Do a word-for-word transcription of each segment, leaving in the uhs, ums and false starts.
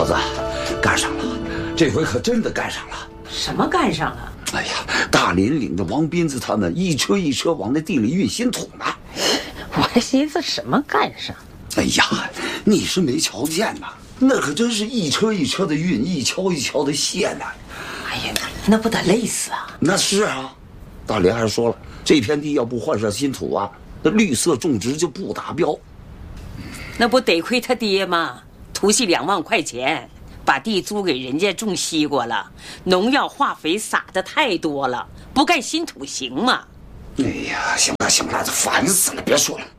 桃子，干上了，这回可真的干上了。 什么干上了？ 哎呀，大林领着王斌子他们一车一车往那地里运新土呢。 我还寻思什么干上？ 哎呀，你是没瞧见呐，那可真是一车一车的运，一锹一锹的卸呢。 哎呀，那不得累死啊！ 那是啊，大林还说了，这片地要不换上新土啊，那绿色种植就不达标。 那不得亏他爹吗？图系两万块钱，把地租给人家种西瓜了，农药化肥撒的太多了，不盖新土行吗？ 哎呀，行了行了，烦死了，别说了。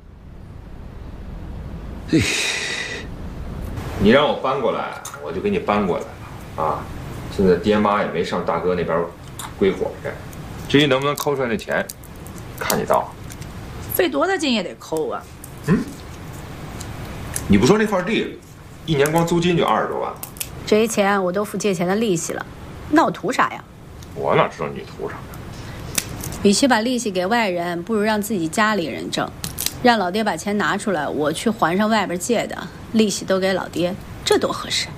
哎， 你让我搬过来，我就给你搬过来了啊！现在爹妈也没上大哥那边归伙去，至于能不能抠出来那钱，看你道。 费多大劲也得抠啊！ 嗯，你不说那块地，一年光租金就二十多万， 这些钱我都付借钱的利息了，那我图啥呀？ 我哪知道你图啥呀？ 与其把利息给外人，不如让自己家里人挣，让老爹把钱拿出来，我去还上外边借的，利息都给老爹，这多合适。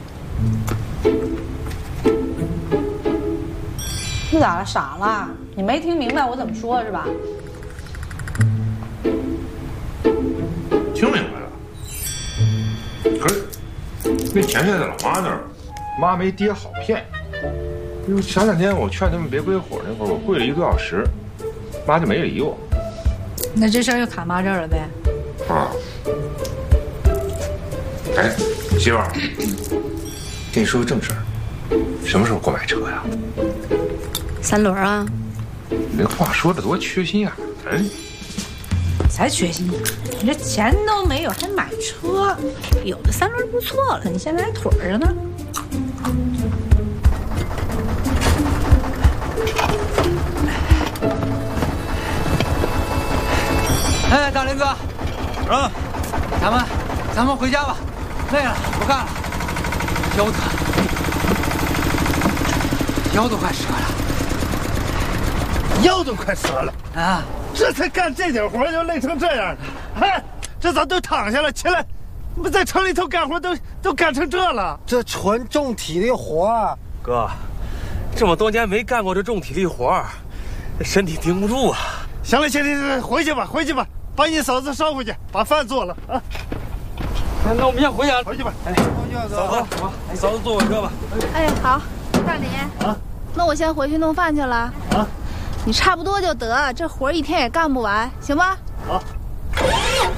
你咋了？傻了？你没听明白我怎么说是吧？ 听明白了，可是那钱现在在老妈那儿，妈没爹好骗。因为前两天我劝他们别归伙那会儿，我跪了一个多小时，妈就没理我。 那这事儿就卡妈这儿了呗？ 啊。哎，媳妇儿，跟你说个正事儿，什么时候给我买车呀？ 三轮啊！ 你这话说的多缺心眼儿！哎， 才缺心眼，你这钱都没有还买车？有的三轮不错了，你现在还腿着呢。 哎，大林哥，啊，咱们咱们回家吧，累了，不干了，腰疼，腰都快折了， 腰都快折了啊！ 这才干这点活就累成这样了，哎，这咋都躺下了？起来，不在城里头干活都都干成这了？ 这纯重体力活啊， 哥，这么多年没干过这重体力活，这身体顶不住啊！ 行了行了行了，回去吧回去吧。把你嫂子捎回去，把饭做了啊！ 那我们先回去啊， 回去吧。 哎，嫂子，好，嫂子坐我车吧。 哎，好，大林啊，那我先回去弄饭去了啊。你差不多就得，这活一天也干不完，行吧？ 好。